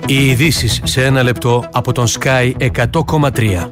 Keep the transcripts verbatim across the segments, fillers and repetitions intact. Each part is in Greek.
Οι ειδήσεις σε ένα λεπτό από τον Sky εκατό κόμμα τρία.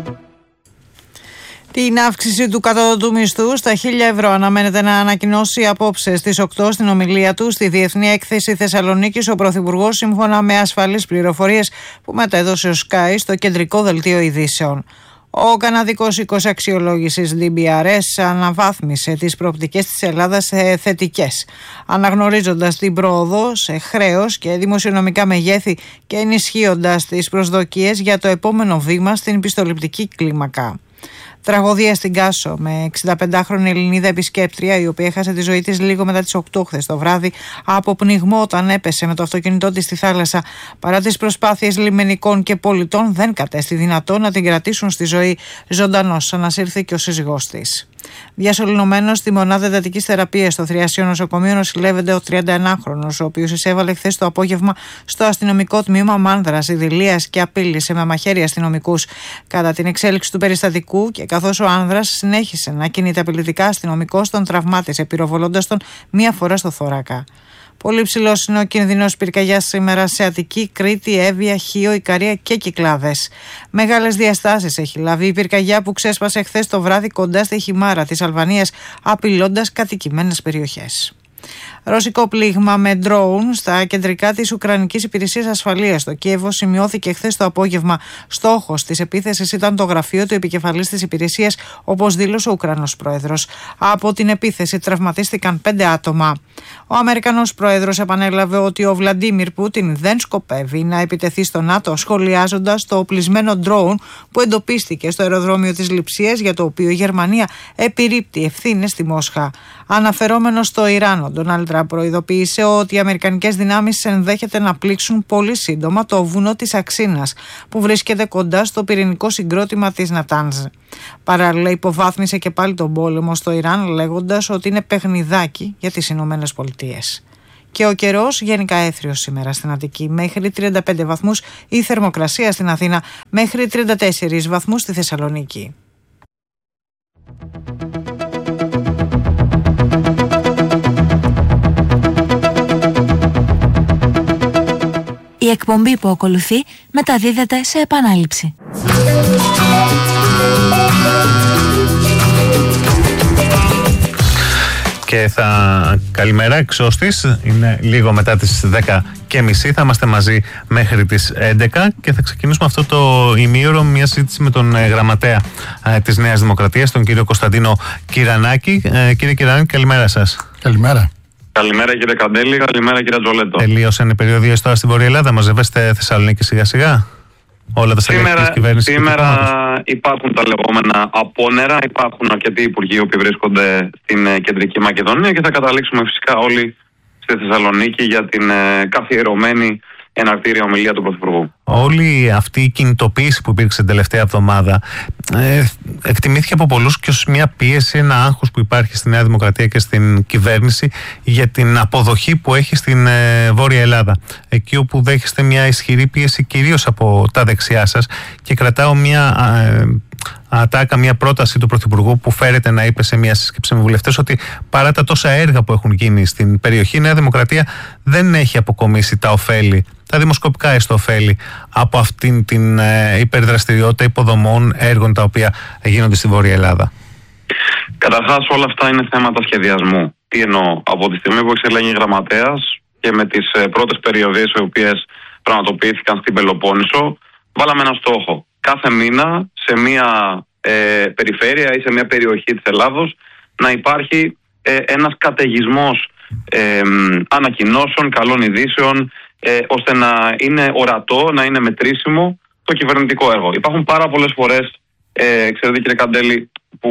Την αύξηση του κατώτατου μισθού στα χίλια ευρώ αναμένεται να ανακοινώσει απόψε στις οκτώ στην ομιλία του στη Διεθνή Έκθεση Θεσσαλονίκης ο Πρωθυπουργός, σύμφωνα με ασφαλείς πληροφορίες που μετέδωσε ο Sky στο κεντρικό δελτίο ειδήσεων. Ο καναδικός οίκος αξιολόγησης ντι μπι αρ ες αναβάθμισε τις προοπτικές της Ελλάδας σε θετικές, αναγνωρίζοντας την πρόοδο σε χρέος και δημοσιονομικά μεγέθη και ενισχύοντας τις προσδοκίες για το επόμενο βήμα στην πιστοληπτική κλίμακα. Τραγωδία στην Κάσο με εξηνταπεντάχρονη Ελληνίδα επισκέπτρια, η οποία έχασε τη ζωή της λίγο μετά τις οκτώ χθες το βράδυ από πνιγμό όταν έπεσε με το αυτοκίνητό της στη θάλασσα. Παρά τις προσπάθειες λιμενικών και πολιτών, δεν κατέστη δυνατό να την κρατήσουν στη ζωή ζωντανός. Ανασύρθηκε και ο σύζυγός της. Διασωληνωμένος στη μονάδα εντατικής θεραπείας στο Θριασιό νοσοκομείο νοσηλεύεται ο τριανταενάχρονος, ο οποίος εισέβαλε χθες το απόγευμα στο αστυνομικό τμήμα Μάνδρας Ιδηλίας και απείλησε με μαχαίρι αστυνομικούς. Κατά την εξέλιξη του περιστατικού και καθώς ο άνδρας συνέχισε να κινείται απειλητικά, αστυνομικός τον τραυμάτισε, πυροβολώντας τον μία φορά στο θώρακα. Πολύ ψηλός είναι ο κίνδυνος πυρκαγιάς σήμερα σε Αττική, Κρήτη, Εύβοια, Χίο, Ικαρία και Κυκλάδες. Μεγάλες διαστάσεις έχει λάβει η πυρκαγιά που ξέσπασε χθες το βράδυ κοντά στη Χιμάρα της Αλβανίας, απειλώντας κατοικημένες περιοχές. Ρωσικό πλήγμα με ντρόουν στα κεντρικά της Ουκρανικής Υπηρεσίας Ασφαλείας στο Κίεβο σημειώθηκε χθες το απόγευμα. Στόχος της επίθεσης ήταν το γραφείο του επικεφαλής της υπηρεσίας, όπως δήλωσε ο Ουκρανός πρόεδρος. Από την επίθεση τραυματίστηκαν πέντε άτομα. Ο Αμερικανός πρόεδρος επανέλαβε ότι ο Βλαντίμιρ Πούτιν δεν σκοπεύει να επιτεθεί στο ΝΑΤΟ, σχολιάζοντας το οπλισμένο ντρόουν που εντοπίστηκε στο αεροδρόμιο της Λειψίας, για το οποίο η Γερμανία επιρρίπτει ευθύνες στη Μόσχα. Αναφερόμενος στο Ιράν, ο Ντόναλντ Τραμπ προειδοποίησε ότι οι αμερικανικές δυνάμεις ενδέχεται να πλήξουν πολύ σύντομα το βουνό της Αξίνας, που βρίσκεται κοντά στο πυρηνικό συγκρότημα της Νατάνζ. Παράλληλα, υποβάθμισε και πάλι τον πόλεμο στο Ιράν, λέγοντας ότι είναι παιχνιδάκι για τις Ηνωμένες Πολιτείες. Και ο καιρός γενικά έθριος σήμερα στην Αττική, μέχρι τριάντα πέντε βαθμούς, η θερμοκρασία στην Αθήνα μέχρι τριάντα τέσσερις βαθμούς στη Θεσσαλονίκη. Η εκπομπή που ακολουθεί μεταδίδεται σε επανάληψη. Και θα καλημέρα εξώστης, είναι λίγο μετά τις δέκα και μισή, θα είμαστε μαζί μέχρι τις έντεκα και θα ξεκινήσουμε αυτό το ημίωρο μια συζήτηση με τον ε, γραμματέα ε, της Νέας Δημοκρατίας, τον κύριο Κωνσταντίνο Κυρανάκη. Ε, κύριε Κυρανάκη, καλημέρα σας. Καλημέρα. Καλημέρα κύριε Καντέλη, καλημέρα κύριε Τζολέτο. Τελείωσαν οι περιοδίες τώρα στην Βόρεια Ελλάδα, μαζεύεστε Θεσσαλονίκη σιγά σιγά? Όλα τα στελέχη της κυβέρνησης. Σήμερα υπάρχουν τα λεγόμενα απόνερα, υπάρχουν αρκετοί υπουργοί που βρίσκονται στην Κεντρική Μακεδονία και θα καταλήξουμε φυσικά όλοι στη Θεσσαλονίκη για την καθιερωμένη εναρκτήρια ομιλία του Πρωθυπουργού. Όλη αυτή η κινητοποίηση που υπήρξε την τελευταία εβδομάδα ε, εκτιμήθηκε από πολλούς και ως μια πίεση, ένα άγχος που υπάρχει στη Νέα Δημοκρατία και στην κυβέρνηση για την αποδοχή που έχει στην ε, Βόρεια Ελλάδα. Εκεί όπου δέχεστε μια ισχυρή πίεση κυρίως από τα δεξιά σας, και κρατάω μια ε, ατάκα, μια πρόταση του Πρωθυπουργού που φέρεται να είπε σε μια σύσκεψη με βουλευτές ότι παρά τα τόσα έργα που έχουν γίνει στην περιοχή, η Νέα Δημοκρατία δεν έχει αποκομίσει τα ωφέλη, τα δημοσκοπικά έστω ωφέλη, από αυτήν την ε, υπερδραστηριότητα υποδομών έργων τα οποία γίνονται στη Βόρεια Ελλάδα. Καταρχάς, όλα αυτά είναι θέματα σχεδιασμού. Τι εννοώ? Από τη στιγμή που εξελέγει γραμματέας και με τις ε, πρώτες περιοδίες οι οποίες πραγματοποιήθηκαν στην Πελοπόννησο, βάλαμε ένα στόχο. Κάθε μήνα σε μια ε, περιφέρεια ή σε μια περιοχή της Ελλάδος να υπάρχει ε, ένας καταιγισμός ε, ανακοινώσεων, καλών ειδήσεων, ε, ώστε να είναι ορατό, να είναι μετρήσιμο το κυβερνητικό έργο. Υπάρχουν πάρα πολλές φορές, ε, ξέρετε κύριε Καντέλη, που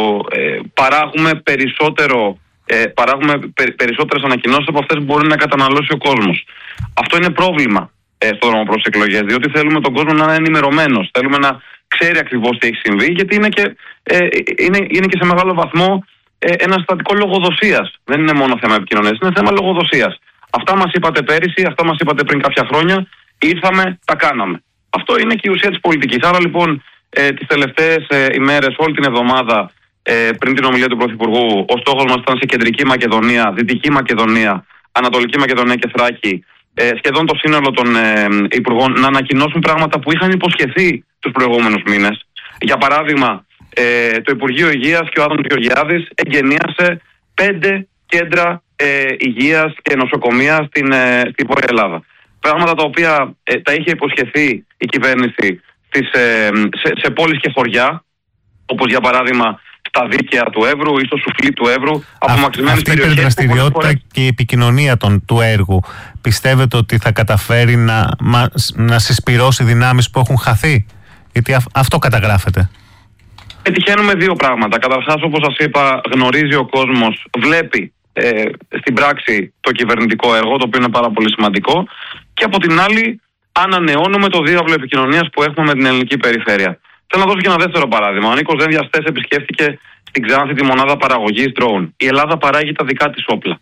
ε, παράγουμε, περισσότερο, ε, παράγουμε πε, περισσότερες ανακοινώσεις από αυτές που μπορεί να καταναλώσει ο κόσμος. Αυτό είναι πρόβλημα ε, στον δρόμο προς εκλογές, διότι θέλουμε τον κόσμο να είναι ενημερωμένος, θέλουμε να ξέρει ακριβώς τι έχει συμβεί, γιατί είναι και, ε, είναι, είναι και σε μεγάλο βαθμό ε, ένα συστατικό λογοδοσίας. Δεν είναι μόνο θέμα επικοινωνίας, είναι θέμα λογοδοσίας. Αυτά μας είπατε πέρυσι, αυτά μας είπατε πριν κάποια χρόνια, ήρθαμε, τα κάναμε. Αυτό είναι και η ουσία της πολιτικής. Άρα λοιπόν ε, τις τελευταίες ε, ημέρες, όλη την εβδομάδα ε, πριν την ομιλία του Πρωθυπουργού, ο στόχος μας ήταν σε Κεντρική Μακεδονία, Δυτική Μακεδονία, Ανατολική Μακεδονία και Θράκη ε, σχεδόν το σύνολο των ε, υπουργών να ανακοινώσουν πράγματα που είχαν υποσχεθεί τους προηγούμενους μήνες. Για παράδειγμα, ε, το Υπουργείο Υγείας και ο Άδωνης Γεωργιάδης εγκαινίασε πέντε κέντρα ε, υγείας και νοσοκομεία στην, ε, στη Βόρεια Ελλάδα. Πράγματα τα οποία ε, τα είχε υποσχεθεί η κυβέρνηση στις, ε, σε, σε πόλεις και χωριά, όπως για παράδειγμα στα δίκαια του Εύρου ή στο σουφλί του Εύρου, απομακρυσμένες περιοχές. Αυτή η υπερδραστηριότητα φορές... και η επικοινωνία των, του έργου, πιστεύετε ότι θα καταφέρει να, μα, να συσπυρώσει δυνάμεις που έχουν χαθεί? Γιατί α, αυτό καταγράφεται. Πετυχαίνουμε δύο πράγματα. Καταρχάς, όπως σας είπα, γνωρίζει ο κόσμος, βλέπει ε, στην πράξη το κυβερνητικό έργο, το οποίο είναι πάρα πολύ σημαντικό. Και από την άλλη, ανανεώνουμε το διάβλο επικοινωνίας που έχουμε με την ελληνική περιφέρεια. Θέλω να δώσω και ένα δεύτερο παράδειγμα. Ο Νίκος Δένδιας χθες επισκέφθηκε στην Ξάνθη τη μονάδα παραγωγής drone. Η Ελλάδα παράγει τα δικά της όπλα.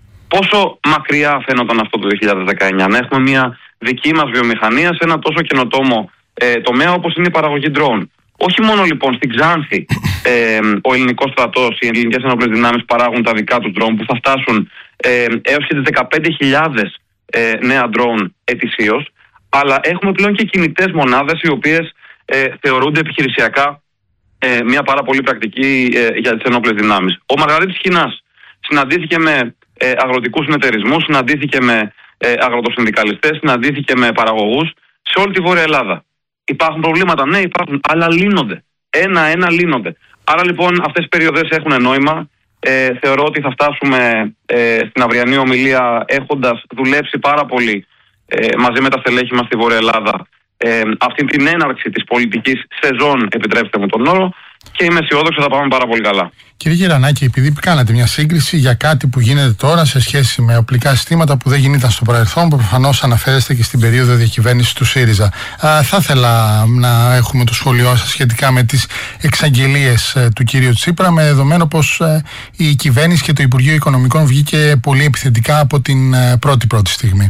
Πόσο μακριά φαίνονταν αυτό το δύο χιλιάδες δεκαεννιά να έχουμε μια δική μας βιομηχανία σε ένα τόσο καινοτόμο ε, τομέα όπως είναι η παραγωγή drone. Όχι μόνο λοιπόν στην Ξάνθη ε, ο ελληνικός στρατός, οι ελληνικές ενόπλες δυνάμεις παράγουν τα δικά τους drone που θα φτάσουν ε, έως και τις δεκαπέντε χιλιάδες ε, νέα drone ετησίως, αλλά έχουμε πλέον και κινητές μονάδες οι οποίες ε, θεωρούνται επιχειρησιακά ε, μια πάρα πολύ πρακτική ε, για τις ενόπλες δυνάμεις. Ο Μαργαρίτης Χινάς συναντήθηκε με ε, αγροτικούς συνεταιρισμούς, συναντήθηκε με ε, αγροτοσυνδικαλιστές, συναντήθηκε με παραγωγούς σε όλη τη Βόρεια Ελλάδα. Υπάρχουν προβλήματα, ναι υπάρχουν, αλλά λύνονται. Ένα-ένα λύνονται. Άρα λοιπόν αυτές οι περιοδές έχουν νόημα. Ε, θεωρώ ότι θα φτάσουμε ε, στην αυριανή ομιλία έχοντας δουλέψει πάρα πολύ ε, μαζί με τα στελέχη μας στη Βόρεια Ελλάδα ε, αυτή την έναρξη της πολιτικής σεζόν, επιτρέψτε μου τον όρο, και είμαι αισιόδοξο θα πάμε πάρα πολύ καλά. Κύριε Γερανάκη, επειδή κάνατε μια σύγκριση για κάτι που γίνεται τώρα σε σχέση με οπλικά συστήματα που δεν γινόταν στο παρελθόν, που προφανώς αναφέρεστε και στην περίοδο διακυβέρνησης του ΣΥΡΙΖΑ, Α, θα ήθελα να έχουμε το σχόλιο σας σχετικά με τις εξαγγελίες ε, του κύριου Τσίπρα, με δεδομένο πως ε, η κυβέρνηση και το Υπουργείο Οικονομικών βγήκε πολύ επιθετικά από την ε, πρώτη πρώτη στιγμή.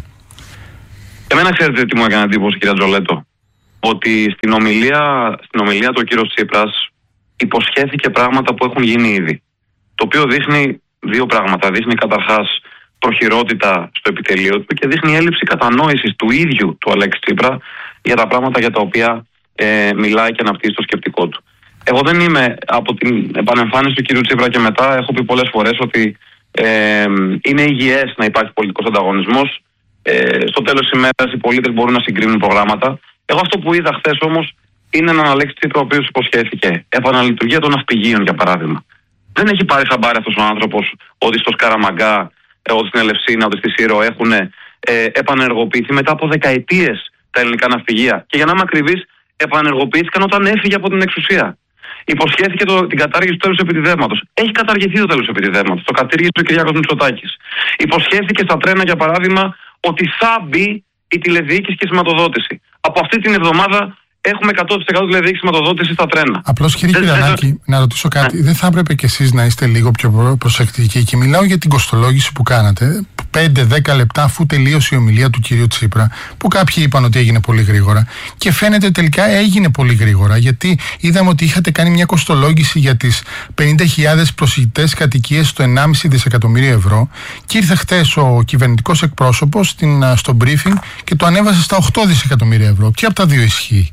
Εμένα ξέρετε τι μου έκανε εντύπωση, κύριε Τζολέτο? Ότι στην ομιλία, στην ομιλία του ο κύριος Τσίπρας υποσχέθηκε πράγματα που έχουν γίνει ήδη. Το οποίο δείχνει δύο πράγματα. Δείχνει καταρχάς προχειρότητα στο επιτελείο του και δείχνει έλλειψη κατανόησης του ίδιου του Αλέξη Τσίπρα για τα πράγματα για τα οποία ε, μιλάει και αναπτύσσει το σκεπτικό του. Εγώ δεν είμαι από την επανεμφάνιση του κύριου Τσίπρα και μετά, έχω πει πολλές φορές ότι ε, είναι υγιές να υπάρχει πολιτικός ανταγωνισμός. Ε, στο τέλος της ημέρας οι πολίτες μπορούν να συγκρίνουν προγράμματα. Εγώ αυτό που είδα χθες όμως είναι έναν Αλέξη Τσίπρα ο οποίος υποσχέθηκε επαναλειτουργία των ναυπηγείων, για παράδειγμα. Δεν έχει πάρει χαμπάρι αυτός ο άνθρωπος ότι στο Σκαραμαγκά, ότι στην Ελευσίνα, ότι στη Σύρο έχουν ε, επανεργοποιηθεί μετά από δεκαετίες τα ελληνικά ναυπηγεία. Και για να είμαι ακριβής, επανεργοποιήθηκαν όταν έφυγε από την εξουσία. Υποσχέθηκε το, την κατάργηση του τέλους επιτιδεύματος. Έχει καταργηθεί το τέλος επιτιδεύματος. Το κατήργησε ο Κυριάκος Μητσοτάκης. Υποσχέθηκε στα τρένα, για παράδειγμα, ότι θα μπει η τηλεδιοίκηση και η σηματοδότηση. Από αυτή την εβδομάδα έχουμε εκατό τοις εκατό τηλεδιοίκηση σηματοδότηση στα τρένα. Απλώς, κύριε Γερανάκη, να ρωτήσω κάτι. Ναι. Δεν θα έπρεπε κι εσείς να είστε λίγο πιο προσεκτικοί? Και μιλάω για την κοστολόγηση που κάνατε. πέντε δέκα λεπτά αφού τελείωσε η ομιλία του κυρίου Τσίπρα, που κάποιοι είπαν ότι έγινε πολύ γρήγορα. Και φαίνεται τελικά έγινε πολύ γρήγορα, γιατί είδαμε ότι είχατε κάνει μια κοστολόγηση για τις πενήντα χιλιάδες προσιτές κατοικίες στο ενάμιση δισεκατομμύριο ευρώ. Και ήρθε χτες ο κυβερνητικός εκπρόσωπος στο briefing και το ανέβασε στα οκτώ δισεκατομμύρια ευρώ. Ποια από τα δύο ισχύει?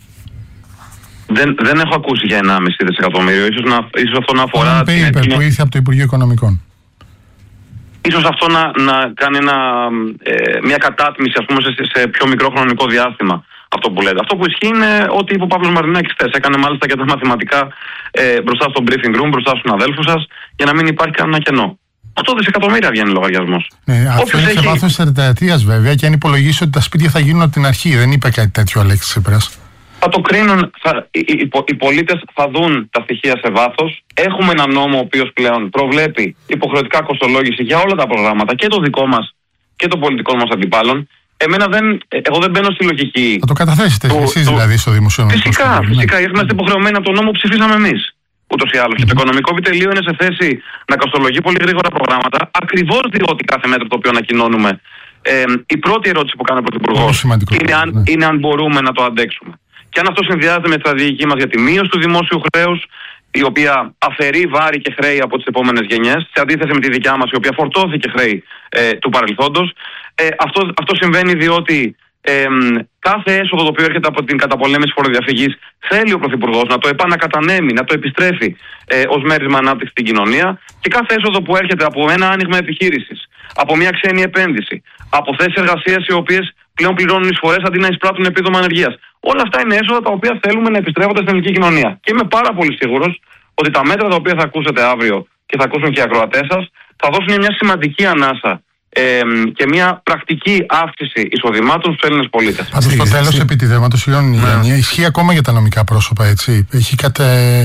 Δεν, δεν έχω ακούσει για ενάμιση δισεκατομμύριο. Ίσως, να, ίσως αυτό να αφορά. Το paper που ήρθε από το Υπουργείο Οικονομικών. Ίσως αυτό να, να κάνει ένα, ε, μια κατάτμιση, ας πούμε, σε, σε πιο μικρό χρονικό διάστημα. Αυτό που λέτε. Αυτό που ισχύει είναι ότι είπε ο Παύλος Μαρινάκης χθες. Έκανε μάλιστα και τα μαθηματικά ε, μπροστά στο briefing room, μπροστά στους αδέλφους σας, για να μην υπάρχει κανένα κενό. οκτώ δισεκατομμύρια βγαίνει λογαριασμός. Ναι, αυτό είναι σε βάθος τετραετίας βέβαια, και αν υπολογίσει ότι τα σπίτια θα γίνουν από την αρχή. Δεν είπε κάτι τέτοιο ο Αλέξης Τσίπρας. Θα το κρίνουν, θα, οι, οι, οι πολίτες θα δουν τα στοιχεία σε βάθος. Έχουμε ένα νόμο ο οποίος πλέον προβλέπει υποχρεωτικά κοστολόγηση για όλα τα προγράμματα, και το δικό μας και των πολιτικών μας αντιπάλων. Εμένα δεν, εγώ δεν μπαίνω στη λογική. Θα το καταθέσετε του, εσείς του, δηλαδή στο δημοσιονομικό. Φυσικά, σκοπό, φυσικά. Ναι. Είμαστε υποχρεωμένοι από τον νόμο που ψηφίσαμε εμείς. Ούτως ή άλλως. Mm-hmm. Και το οικονομικό επιτελείο είναι σε θέση να κοστολογεί πολύ γρήγορα προγράμματα, ακριβώς διότι κάθε μέτρο το οποίο ανακοινώνουμε. Ε, η πρώτη ερώτηση που κάνει ο Πρωθυπουργός είναι, ναι. είναι αν μπορούμε να το αντέξουμε. Και αν αυτό συνδυάζεται με τη στρατηγική μας για τη μείωση του δημόσιου χρέους η οποία αφαιρεί βάρη και χρέη από τις επόμενες γενιές, σε αντίθεση με τη δικιά μας, η οποία φορτώθηκε χρέη ε, του παρελθόντος. Ε, αυτό, αυτό συμβαίνει διότι ε, κάθε έσοδο το οποίο έρχεται από την καταπολέμηση φοροδιαφυγής θέλει ο Πρωθυπουργός να το επανακατανέμει, να το επιστρέφει ε, ως μέρισμα ανάπτυξη στην κοινωνία, και κάθε έσοδο που έρχεται από ένα άνοιγμα επιχείρησης, από μια ξένη επένδυση, από θέσεις εργασίας οι οποίες πλέον πληρώνουν εισφορές αντί να εισπράττουν επίδομα ανεργίας. Όλα αυτά είναι έσοδα τα οποία θέλουμε να επιστρέφονται στην ελληνική κοινωνία. Και είμαι πάρα πολύ σίγουρος ότι τα μέτρα τα οποία θα ακούσετε αύριο και θα ακούσουν και οι ακροατές σας θα δώσουν μια σημαντική ανάσα ε, και μια πρακτική αύξηση εισοδημάτων στους Έλληνες πολίτες. Πάντως το τέλος επιτιδεύματος, Ιωάννη, ισχύει ακόμα για τα νομικά πρόσωπα, έτσι. Έχει κατε,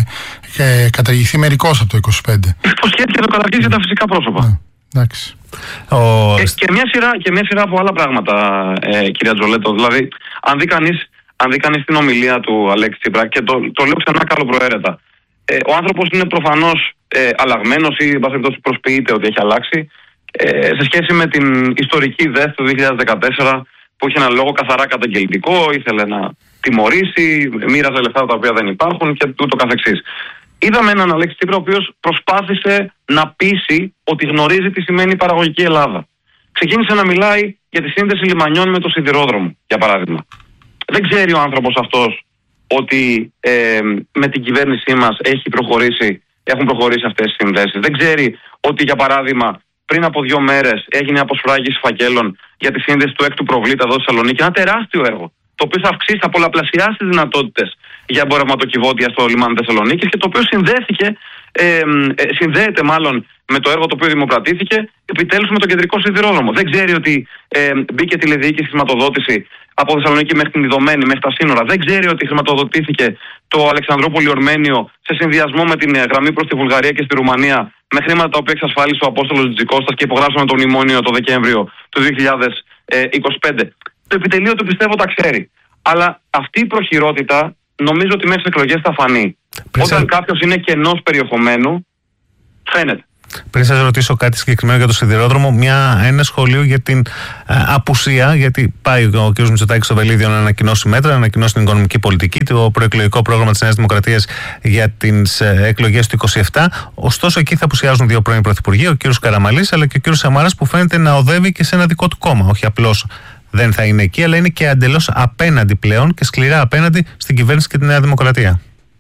ε, καταργηθεί μερικώς από το είκοσι πέντε. Υποσχέθηκε το καταργήσει για τα φυσικά πρόσωπα. Ναι. Εντάξει. Ο... Και, και, μια σειρά, και μια σειρά από άλλα πράγματα, ε, κυρία Τζολέτο. Δηλαδή, αν δει κανείς, αν δει κανείς την ομιλία του Αλέξη Τσίπρα, και το, το λέω ξανά καλοπροαίρετα, ε, ο άνθρωπος είναι προφανώς ε, αλλαγμένος ή εν πάση περιπτώσει προσποιείται ότι έχει αλλάξει ε, σε σχέση με την ιστορική ΔΕΘ του δύο χιλιάδες δεκατέσσερα, που είχε ένα λόγο καθαρά καταγγελτικό, ήθελε να τιμωρήσει, μοίραζε λεφτά τα οποία δεν υπάρχουν και ούτω καθεξής. Είδαμε έναν Αλέξη Τσίπρα ο οποίος προσπάθησε να πείσει ότι γνωρίζει τι σημαίνει παραγωγική Ελλάδα. Ξεκίνησε να μιλάει για τη σύνδεση λιμανιών με το σιδηρόδρομο, για παράδειγμα. Δεν ξέρει ο άνθρωπος αυτός ότι ε, με την κυβέρνησή μας έχει προχωρήσει, έχουν προχωρήσει αυτές τις συνδέσεις. Δεν ξέρει ότι, για παράδειγμα, πριν από δύο μέρες έγινε αποσφράγιση φακέλων για τη σύνδεση του έκτου προβλήτα εδώ στη Θεσσαλονίκη. Ένα τεράστιο έργο, το οποίο θα αυξήσει, θα πολλαπλασιάσει τις δυνατότητες για εμπορευματοκιβώτια στο λιμάνι Θεσσαλονίκης, και το οποίο συνδέθηκε, ε, ε, συνδέεται μάλλον με το έργο το οποίο δημοκρατήθηκε επιτέλους με τον κεντρικό σιδηρόδρομο. Δεν ξέρει ότι ε, μπήκε τηλεδιοίκηση χρηματοδότηση από Θεσσαλονίκη μέχρι την Ιδωμένη, μέχρι τα σύνορα. Δεν ξέρει ότι χρηματοδοτήθηκε το Αλεξανδρούπολη Ορμένιο σε συνδυασμό με την γραμμή προς τη Βουλγαρία και στη Ρουμανία, με χρήματα τα οποία εξασφάλισε ο Απόστολος Τζικώστας και υπογράψαμε το μνημόνιο το Δεκέμβριο του δύο χιλιάδες είκοσι πέντε. Το επιτελείο του πιστεύω τα ξέρει. Αλλά αυτή η προχειρότητα νομίζω ότι μέχρι τις εκλογές θα φανεί. Όταν σα... κάποιος είναι κενός περιεχομένου, φαίνεται. Πριν σας ρωτήσω κάτι συγκεκριμένο για το σιδηρόδρομο, μια, ένα σχολείο για την ε, απουσία, γιατί πάει ο κ. Μητσοτάκης στο Βελίδιο να ανακοινώσει μέτρα, να ανακοινώσει την οικονομική πολιτική, το προεκλογικό πρόγραμμα της Νέας Δημοκρατίας για τις ε, εκλογές του είκοσι επτά. Ωστόσο, εκεί θα απουσιάζουν δύο πρώην πρωθυπουργοί, ο κ. Καραμαλής αλλά και ο κ. Σαμάρας, που φαίνεται να οδεύει και σε ένα δικό του κόμμα. Όχι απλώς δεν θα είναι εκεί, αλλά είναι και εντελώς απέναντι πλέον και σκληρά απέναντι στην κυβέρνηση και τη Νέα Δημοκρατία.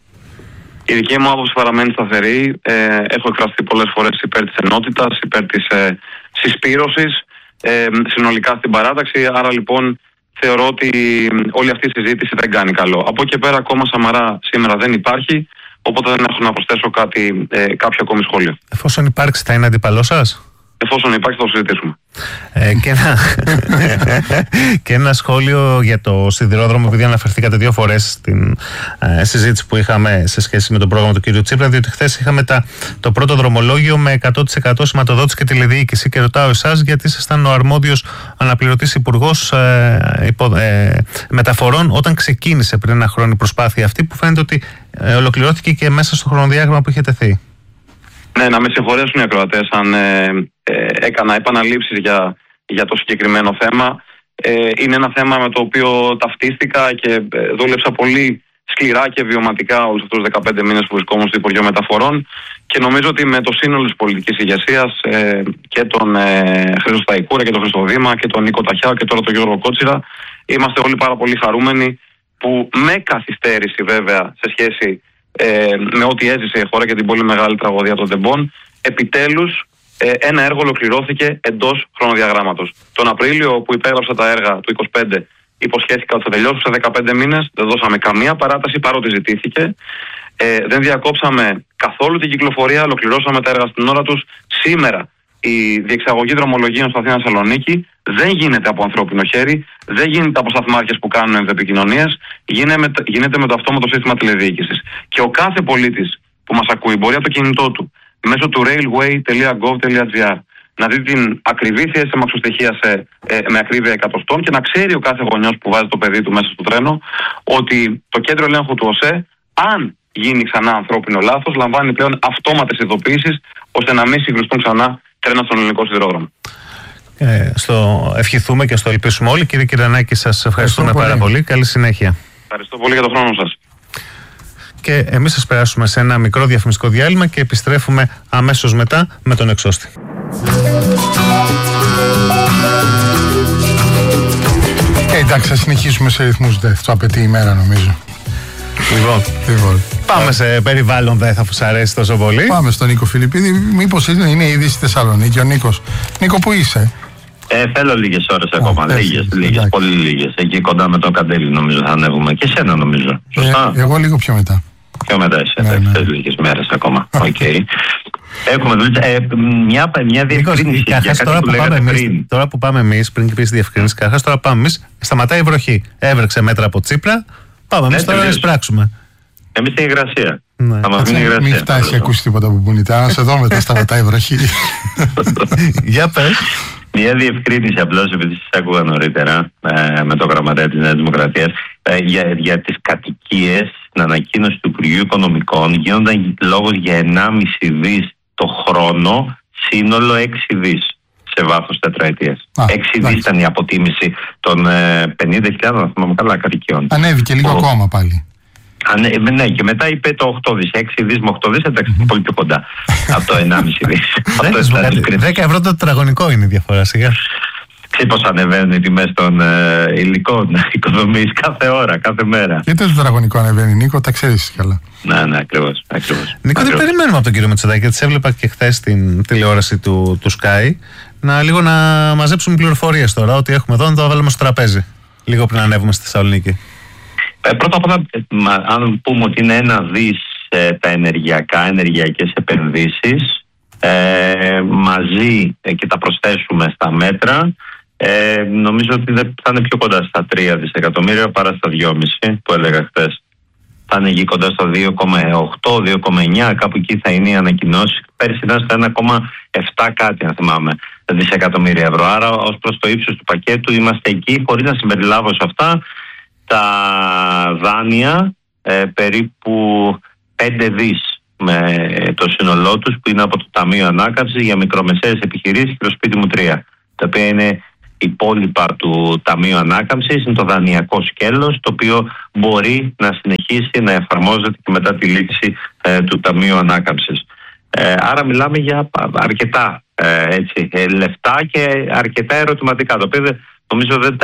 Η δική μου άποψη παραμένει σταθερή. Ε, έχω εκφραστεί πολλές φορές υπέρ της ενότητας, υπέρ της ε, συσπήρωσης ε, συνολικά στην παράταξη. Άρα λοιπόν θεωρώ ότι όλη αυτή η συζήτηση δεν κάνει καλό. Από εκεί πέρα ακόμα Σαμαρά σήμερα δεν υπάρχει, οπότε δεν έχω να προσθέσω κάτι, ε, κάποιο ακόμη σχόλιο. Εφόσον υπάρξει, θα είναι αντίπαλός σας? Εφόσον υπάρχει, θα το συζητήσουμε. Ε, και, ένα, και ένα σχόλιο για το σιδηρόδρομο, επειδή αναφερθήκατε δύο φορές στην ε, συζήτηση που είχαμε σε σχέση με το πρόγραμμα του κ. Τσίπρα, διότι χθες είχαμε τα, το πρώτο δρομολόγιο με εκατό τοις εκατό σηματοδότηση και τηλεδιοίκηση, και ρωτάω εσάς γιατί ήσασταν ο αρμόδιος αναπληρωτής υπουργός ε, υπο, ε, μεταφορών όταν ξεκίνησε πριν ένα χρόνο η προσπάθεια αυτή, που φαίνεται ότι ε, ολοκληρώθηκε και μέσα στο χρονοδιάγραμμα που είχε τεθεί. Ναι, να με συγχωρέσουν οι ακροατές αν ε, ε, έκανα επαναλήψεις για, για το συγκεκριμένο θέμα. Ε, είναι ένα θέμα με το οποίο ταυτίστηκα και ε, δούλεψα πολύ σκληρά και βιωματικά όλους αυτούς τους δεκαπέντε μήνες που βρισκόμουν στο Υπουργείο Μεταφορών, και νομίζω ότι με το σύνολο της πολιτικής ηγεσίας ε, και τον ε, Χρήστο Σταϊκούρα και τον Χρήστο Δήμα και τον Νίκο Ταχιά και τώρα τον Γιώργο Κότσιρα, είμαστε όλοι πάρα πολύ χαρούμενοι που, με καθυστέρηση βέβαια σε σχέση Ε, με ό,τι έζησε η χώρα και την πολύ μεγάλη τραγωδία των τεμπών, επιτέλους ε, ένα έργο ολοκληρώθηκε εντός χρονοδιαγράμματος. Τον Απρίλιο που υπέγραψα τα έργα του είκοσι πέντε υποσχέθηκα ότι θα τελειώσουν σε δεκαπέντε μήνες, δεν δώσαμε καμία παράταση παρότι ζητήθηκε. Ε, δεν διακόψαμε καθόλου την κυκλοφορία, ολοκληρώσαμε τα έργα στην ώρα τους. Σήμερα η διεξαγωγή δρομολογίων στο Αθήνα Θεσσαλονίκη δεν γίνεται από ανθρώπινο χέρι, δεν γίνεται από σταθμάρχες που κάνουν ενδοεπικοινωνίες, γίνεται, γίνεται με το αυτόματο σύστημα τηλεδιοίκησης. Και ο κάθε πολίτης που μας ακούει μπορεί από το κινητό του μέσω του railway τελεία gov τελεία gr να δει την ακριβή θέση αμαξοστοιχεία σε, ε, με ακρίβεια εκατοστών, και να ξέρει ο κάθε γονιός που βάζει το παιδί του μέσα στο τρένο ότι το κέντρο ελέγχου του ΟΣΕ, αν γίνει ξανά ανθρώπινο λάθος, λαμβάνει πλέον αυτόματες ειδοποιήσεις ώστε να μην συγκρουστούν ξανά τρένα στον ελληνικό σιδηρόδρομο. Ε, στο ευχηθούμε και στο ελπίσουμε όλοι. Κύριε Κυρανάκη, σας ευχαριστούμε πάρα πολύ. πολύ. Καλή συνέχεια. Ευχαριστώ πολύ για τον χρόνο σας. Και εμείς σας περάσουμε σε ένα μικρό διαφημιστικό διάλειμμα και επιστρέφουμε αμέσως μετά με τον εξώστη. Ε, εντάξει, θα συνεχίσουμε σε ρυθμούς ΔΕΘ. Το απαιτεί η μέρα, νομίζω. Λοιπόν, λοιπόν. πάμε σε περιβάλλον ΔΕΘ, αφού σας αρέσει τόσο πολύ. Πάμε στον Νίκο Φιλιππίδη. Μήπως είναι, είναι ήδη στη Θεσσαλονίκη ο Νίκος. Νίκο, πού είσαι? Ε, θέλω λίγες ώρες ακόμα. Oh, λίγες, έτσι, λίγες, πολύ λίγες. Εκεί κοντά με τον Καντέλη νομίζω θα ανέβουμε. Και εσένα νομίζω. Σωστά. Ε, εγώ λίγο πιο μετά. Πιο μετά εσύ. Ναι, Εντάξει, ναι. θες λίγες μέρες ακόμα. Okay. Έχουμε δουλειά. Ε, μια, μια διευκρίνηση για κάτι τώρα, που που λέγατε πάμε πριν. εμείς, τώρα που πάμε εμείς, πριν πεις διευκρίνηση, καταρχάς τώρα πάμε εμείς, σταματάει η βροχή. Έβρεξε μέτρα από Τσίπρα. Πάμε εμείς Ναι, τώρα να τελείως. εισπράξουμε. Εμείς στην υγρασία. Ναι. Θα μας Κάτσε, μείνει υγρασία. μην φτάσει και ακούσει τίποτα που πουνητά. Να σε δω μετά σταματάει η βροχή. Για πες. Μια διευκρίνηση απλώς, επειδή σας άκουγα νωρίτερα ε, με το γραμματέα της Νέας Δημοκρατίας, ε, για, για τις κατοικίες, στην ανακοίνωση του Υπουργείου Οικονομικών γίνονταν λόγος για ενάμιση δις το χρόνο, σύνολο έξι δις σε βάθος τετραετίας. Α, έξι εντάξει. δις ήταν η αποτίμηση των ε, πενήντα χιλιάδων, να θυμάμαι καλά, κατοικιών. Ανέβηκε λίγο Ο- ακόμα πάλι. Α, ναι, ναι, και μετά είπε το οκτώ δις, έξι δις με οκτώ δις, εντάξει, πολύ πιο κοντά από το ενάμιση δις. Αυτό ήταν ευκρινή. δέκα ευρώ το τετραγωνικό είναι η διαφορά, σιγά. Ξέρεις πώς ανεβαίνουν οι τιμές των ε, υλικών οικοδομής κάθε ώρα, κάθε μέρα. Γιατί το τετραγωνικό ανεβαίνει, Νίκο, τα ξέρεις καλά. Ναι, ναι, ακριβώς. ακριβώς. Νίκο, τι Ακριβώς. περιμένουμε από τον κύριο Μητσοτάκη, γιατί σε έβλεπα και χθες στην τηλεόραση του, του Sky, να λίγο να μαζέψουμε πληροφορίες τώρα, ό,τι έχουμε εδώ να το βάλουμε στο τραπέζι, λίγο πριν ανέβουμε στη Θεσσαλονίκη. Ε, πρώτα απ' όλα, ε, μα, αν πούμε ότι είναι ένα δις ε, τα ενεργειακά, ενεργειακές επενδύσεις, ε, μαζί ε, και τα προσθέσουμε στα μέτρα, ε, νομίζω ότι δεν θα είναι πιο κοντά στα τρία δισεκατομμύρια παρά στα δυόμισι που έλεγα χθες. Θα είναι εκεί κοντά στο δύο κόμμα οκτώ, δύο κόμμα εννιά, κάπου εκεί θα είναι η ανακοινώση. Πέρσι ήταν στο ένα κόμμα επτά κάτι, αν θυμάμαι, δισεκατομμύρια ευρώ. Άρα, ως προς το ύψος του πακέτου, είμαστε εκεί, χωρίς να συμπεριλάβω σε αυτά τα δάνεια, ε, περίπου πέντε δις με το σύνολό τους, που είναι από το Ταμείο Ανάκαμψης για μικρομεσαίες επιχειρήσεις και το σπίτι μου τρία, τα οποία είναι υπόλοιπα του Ταμείου Ανάκαμψης, είναι το δανειακό σκέλος, το οποίο μπορεί να συνεχίσει να εφαρμόζεται και μετά τη λήξη ε, του Ταμείου Ανάκαμψης. Ε, άρα μιλάμε για αρκετά ε, έτσι, ε, λεφτά και αρκετά ερωτηματικά, το οποίο νομίζω δεν τα